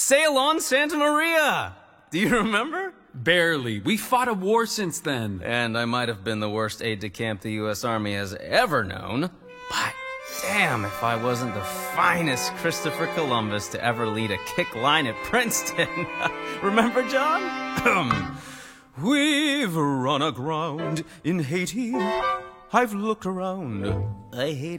Sail on Santa Maria! Do you remember? Barely. We fought a war since then. And I might have been the worst aide-de-camp the U.S. Army has ever known. But damn if I wasn't the finest Christopher Columbus to ever lead a kick line at Princeton. Remember, John? We've run aground in Haiti. I've looked around. I hate